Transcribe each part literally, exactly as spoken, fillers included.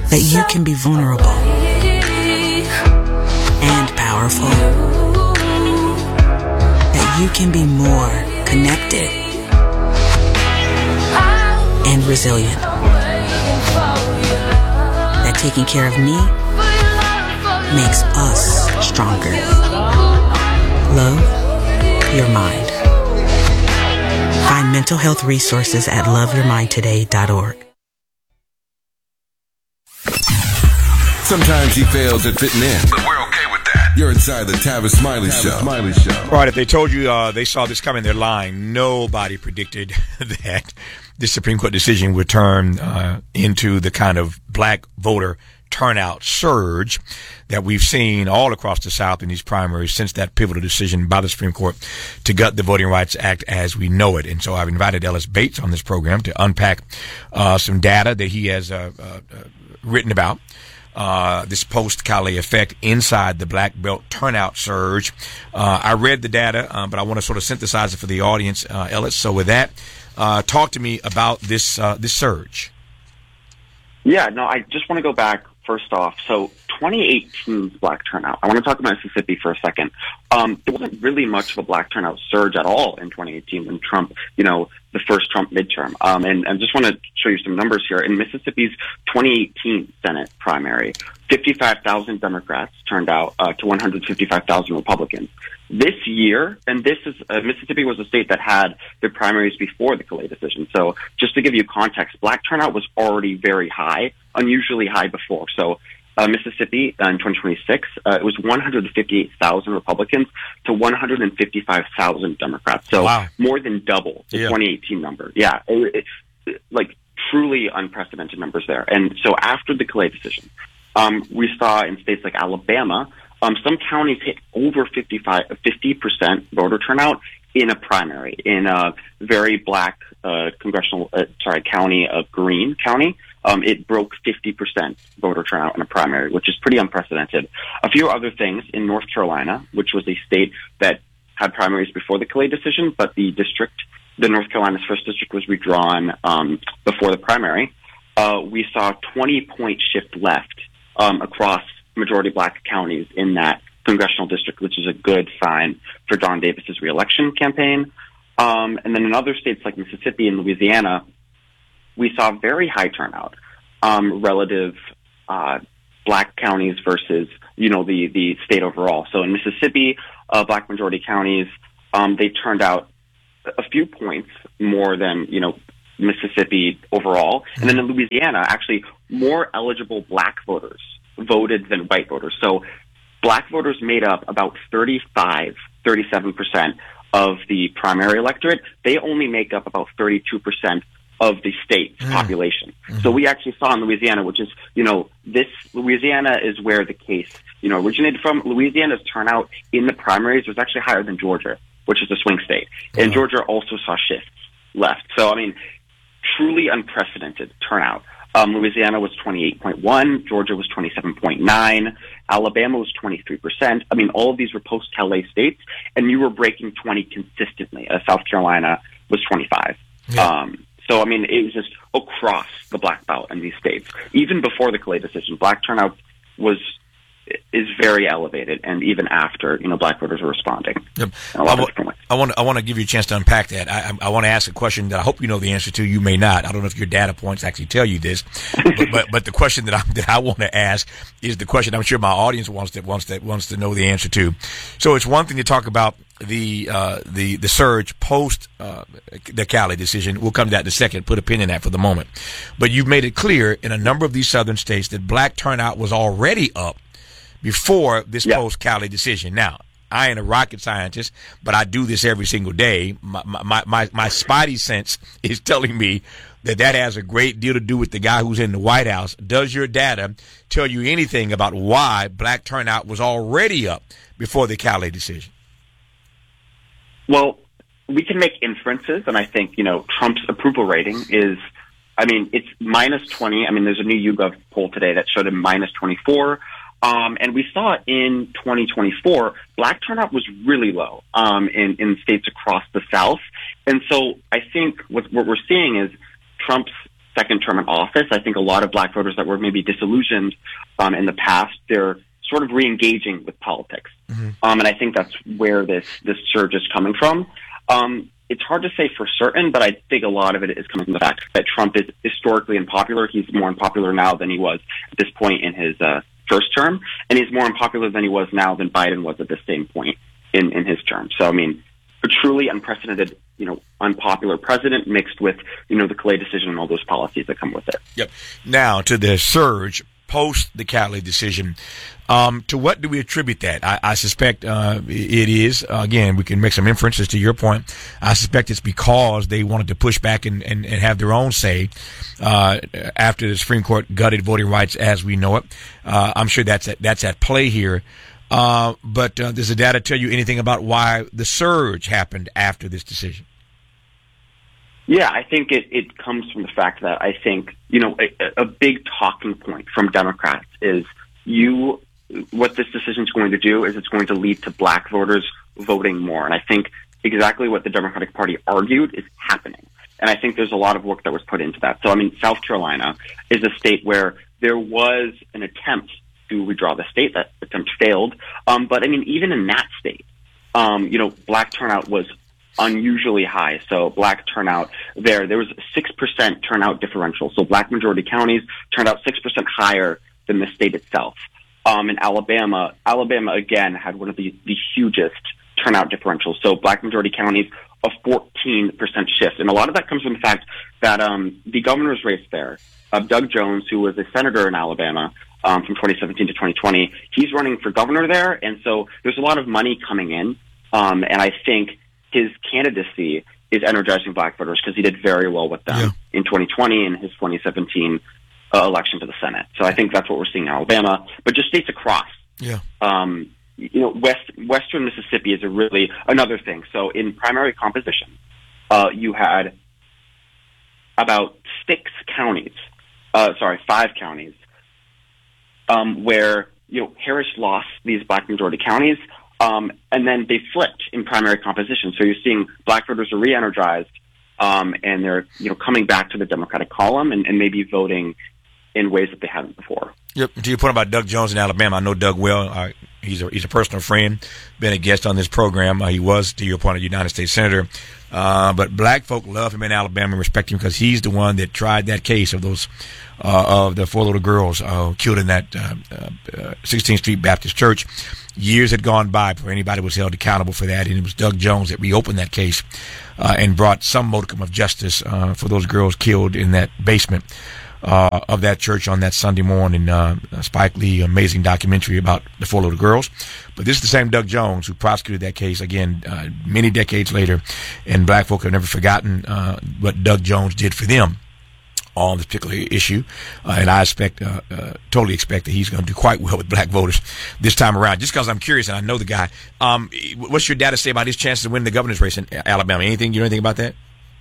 that you can be vulnerable and powerful, that you can be more connected and resilient, that taking care of me makes us stronger. Love your mind. Find mental health resources at love your mind today dot org. Sometimes he fails at fitting in, but we're okay with that. You're inside the Tavis Smiley Show. Smiley Show. All right, if they told you uh, they saw this coming, they're lying. Nobody predicted that this Supreme Court decision would turn uh, into the kind of black voter turnout surge that we've seen all across the South in these primaries since that pivotal decision by the Supreme Court to gut the Voting Rights Act as we know it. And so I've invited Ellis Bates on this program to unpack uh, some data that he has uh, uh, written about. Uh, this post-Cali effect inside the black belt turnout surge. Uh, I read the data, uh, but I want to sort of synthesize it for the audience, uh, Ellis. So with that, uh, talk to me about this uh, this surge. Yeah, no, I just want to go back first off. So twenty eighteen's black turnout. I want to talk about Mississippi for a second. Um, there wasn't really much of a black turnout surge at all in twenty eighteen when Trump, you know, the first Trump midterm. Um, and I just want to show you some numbers here. In Mississippi's twenty eighteen Senate primary, fifty-five thousand Democrats turned out uh, to one hundred fifty-five thousand Republicans. This year, and this is, uh, Mississippi was a state that had their primaries before the Calais decision. So just to give you context, black turnout was already very high, unusually high before. So uh, Mississippi uh, in twenty twenty-six, uh, it was one hundred fifty-eight thousand Republicans to one hundred fifty-five thousand Democrats. So wow. More than double the yeah. twenty eighteen number. Yeah, it, it, like truly unprecedented numbers there. And so after the Calais decision, um, we saw in states like Alabama, Um, some counties hit over fifty-five, fifty percent voter turnout in a primary in a very black uh, congressional, uh, sorry, county of Greene County. Um, it broke fifty percent voter turnout in a primary, which is pretty unprecedented. A few other things in North Carolina, which was a state that had primaries before the Calais decision, but the district, the North Carolina's first district was redrawn um, before the primary. Uh, we saw a twenty point shift left um, across majority black counties in that congressional district, which is a good sign for John Davis's reelection campaign. Um, and then in other states like Mississippi and Louisiana, we saw very high turnout um, relative uh, black counties versus, you know, the, the state overall. So in Mississippi, uh, black majority counties, um, they turned out a few points more than, you know, Mississippi overall. And then in Louisiana, actually more eligible black voters voted than white voters. So black voters made up about thirty-five, thirty-seven percent of the primary electorate. They only make up about thirty-two percent of the state's mm. population. Mm-hmm. So we actually saw in Louisiana, which is, you know, this Louisiana is where the case, you know, originated from. Louisiana's turnout in the primaries was actually higher than Georgia, which is a swing state. Mm-hmm. And Georgia also saw shifts left. So, I mean, truly unprecedented turnout. Um, Louisiana was twenty-eight point one, Georgia was twenty-seven point nine, Alabama was twenty-three percent. I mean, all of these were post-Calais states, and you were breaking twenty consistently. Uh, South Carolina was twenty-five. Yeah. Um, so, I mean, it was just across the black belt in these states. Even before the Calais decision, black turnout was is very elevated, and even after, you know, black voters are responding. Yep. In a lot I, of different ways. I want to I want to give you a chance to unpack that. I, I, I want to ask a question that I hope you know the answer to. You may not. I don't know if your data points actually tell you this, but, but but the question that I that I want to ask is the question I'm sure my audience wants that wants that wants to know the answer to. So it's one thing to talk about the uh, the the surge post uh, the Cali decision. We'll come to that in a second. Put a pin in that for the moment. But you've made it clear in a number of these southern states that black turnout was already up before this yep. post-Cali decision. Now, I ain't a rocket scientist, but I do this every single day. My, my, my, my spidey sense is telling me that that has a great deal to do with the guy who's in the White House. Does your data tell you anything about why black turnout was already up before the Cali decision? Well, we can make inferences, and I think, you know, Trump's approval rating is, I mean, it's minus twenty. I mean, there's a new YouGov poll today that showed a minus twenty-four. Um, and we saw in twenty twenty-four, black turnout was really low um, in, in states across the South. And so I think what, what we're seeing is Trump's second term in office. I think a lot of black voters that were maybe disillusioned um, in the past, they're sort of re-engaging with politics. Mm-hmm. Um, and I think that's where this, this surge is coming from. Um, it's hard to say for certain, but I think a lot of it is coming from the fact that Trump is historically unpopular. He's more unpopular now than he was at this point in his uh, first term, and he's more unpopular than he was now than Biden was at the same point in, in his term. So, I mean, a truly unprecedented, you know, unpopular president mixed with, you know, the Calais decision and all those policies that come with it. Yep. Now, to the surge post the Calais decision, um, to what do we attribute that? I, I suspect uh, it is, uh, again, we can make some inferences to your point. I suspect it's because they wanted to push back and, and, and have their own say uh, after the Supreme Court gutted voting rights as we know it. Uh, I'm sure that's at, that's at play here. Uh, but uh, does the data tell you anything about why the surge happened after this decision? Yeah, I think it, it comes from the fact that I think, you know, a, a big talking point from Democrats is you, what this decision is going to do is it's going to lead to black voters voting more. And I think exactly what the Democratic Party argued is happening. And I think there's a lot of work that was put into that. So, I mean, South Carolina is a state where there was an attempt to redraw the state. That attempt failed. Um, but, I mean, even in that state, um, you know, black turnout was unusually high. So black turnout there, there was a six percent turnout differential. So black majority counties turned out six percent higher than the state itself. Um, in Alabama, Alabama again had one of the, the hugest turnout differentials. So black majority counties, a fourteen percent shift. And a lot of that comes from the fact that um, the governor's race there, uh, Doug Jones, who was a senator in Alabama um, from twenty seventeen to twenty twenty, he's running for governor there. And so there's a lot of money coming in. Um, and I think his candidacy is energizing black voters because he did very well with them yeah. in twenty twenty and his twenty seventeen uh, election to the Senate. So I think that's what we're seeing in Alabama, but just states across. Yeah. Um, you know, West Western Mississippi is a really another thing. So in primary composition, uh, you had about six counties, uh, sorry, five counties, um, where you know Harris lost these black majority counties. Um, and then they flipped in primary composition. So you're seeing black voters are re-energized, um, and they're, you know, coming back to the Democratic column and, and maybe voting in ways that they haven't before. Yep. To your point about Doug Jones in Alabama, I know Doug well. Uh, he's a, he's a personal friend, been a guest on this program. Uh, he was, to your point, a United States Senator. Uh, but black folk love him in Alabama and respect him because he's the one that tried that case of those, uh, of the four little girls, uh, killed in that, uh, uh, sixteenth Street Baptist Church. Years had gone by before anybody was held accountable for that, and it was Doug Jones that reopened that case uh, and brought some modicum of justice uh, for those girls killed in that basement uh, of that church on that Sunday morning. Uh, Spike Lee, amazing documentary about the four little girls. But this is the same Doug Jones who prosecuted that case again uh, many decades later, and black folk have never forgotten uh, what Doug Jones did for them on this particular issue, uh, and I expect, uh, uh, totally expect that he's going to do quite well with black voters this time around. Just because I'm curious and I know the guy, um, what's your data say about his chances of winning the governor's race in Alabama? Anything you know anything about that?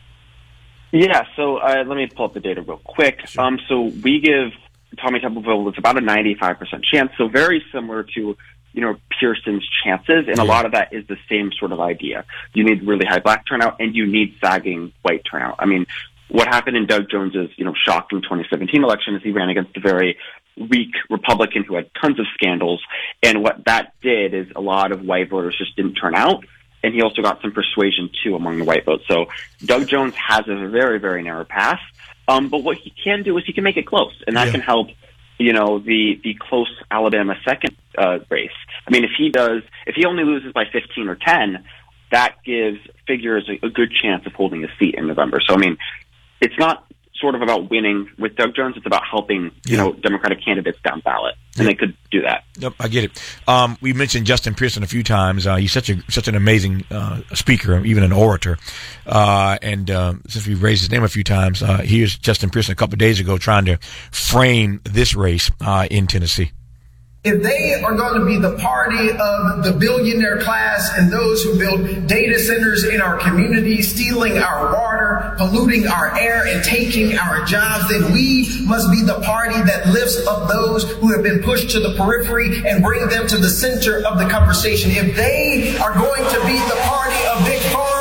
Yeah, so uh, let me pull up the data real quick. Sure. Um, so we give Tommy Tuberville it's about a ninety-five percent chance, so very similar to you know Pearson's chances, and yeah. a lot of that is the same sort of idea. You need really high black turnout, and you need sagging white turnout. I mean. What happened in Doug Jones's, you know, shocking twenty seventeen election is he ran against a very weak Republican who had tons of scandals. And what that did is a lot of white voters just didn't turn out. And he also got some persuasion, too, among the white vote. So Doug Jones has a very, very narrow path. Um, but what he can do is he can make it close. And that yeah. can help, you know, the, the close Alabama second uh, race. I mean, if he does, if he only loses by fifteen or ten, that gives figures a, a good chance of holding a seat in November. So, I mean, it's not sort of about winning with Doug Jones. It's about helping, you yeah. know, Democratic candidates down ballot, and yep. they could do that. Yep, I get it. Um, we mentioned Justin Pearson a few times. Uh, he's such a such an amazing uh, speaker, even an orator. Uh, and uh, since we've raised his name a few times, uh, here's Justin Pearson a couple of days ago trying to frame this race uh, in Tennessee. If they are going to be the party of the billionaire class and those who build data centers in our community, stealing our water, polluting our air, and taking our jobs, then we must be the party that lifts up those who have been pushed to the periphery and bring them to the center of the conversation. If they are going to be the party of big pharma,